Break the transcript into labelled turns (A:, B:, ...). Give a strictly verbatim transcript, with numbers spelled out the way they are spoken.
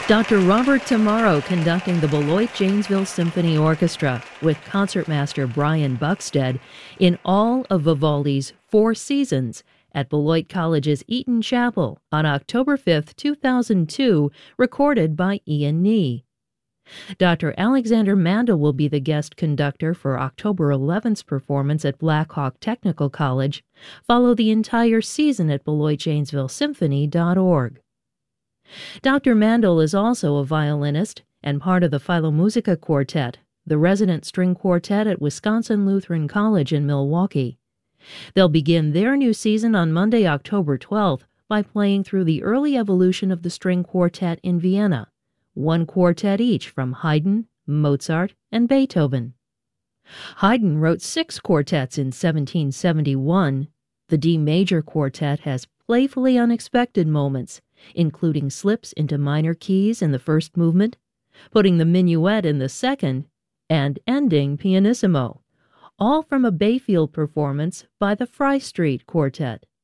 A: Doctor Robert Tomorrow conducting the Beloit Janesville Symphony Orchestra with concertmaster Brian Buxted in all of Vivaldi's Four Seasons at Beloit College's Eaton Chapel on October fifth, two thousand two, recorded by Ian Nee. Doctor Alexander Mandel will be the guest conductor for October eleventh's performance at Black Hawk Technical College. Follow the entire season at Beloit Janesville Symphony dot org. Doctor Mandel is also a violinist and part of the Philomusica Quartet, the resident string quartet at Wisconsin Lutheran College in Milwaukee. They'll begin their new season on Monday, October twelfth, by playing through the early evolution of the string quartet in Vienna, one quartet each from Haydn, Mozart, and Beethoven. Haydn wrote six quartets in seventeen seventy-one. The D major quartet has playfully unexpected moments, including slips into minor keys in the first movement, putting the minuet in the second, and ending pianissimo, all from a Bayfield performance by the Fry Street Quartet.